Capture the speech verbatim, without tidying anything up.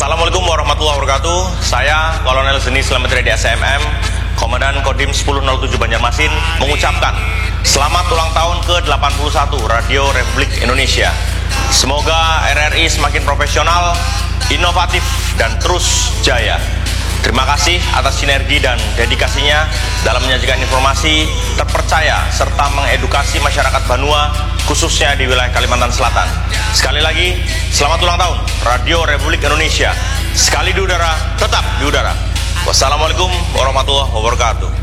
Assalamualaikum warahmatullahi wabarakatuh. Saya Kolonel Zeni Slamet Redi S M M, Komandan Kodim sepuluh nol tujuh Banjarmasin, mengucapkan selamat ulang tahun ke delapan puluh satu Radio Republik Indonesia. Semoga R R I semakin profesional, inovatif, dan terus jaya. Terima kasih atas sinergi dan dedikasinya dalam menyajikan informasi terpercaya serta mengedukasi masyarakat Banua, khususnya di wilayah Kalimantan Selatan. Sekali lagi, selamat ulang tahun Radio Republik Indonesia. Sekali di udara, tetap di udara. Wassalamualaikum warahmatullahi wabarakatuh.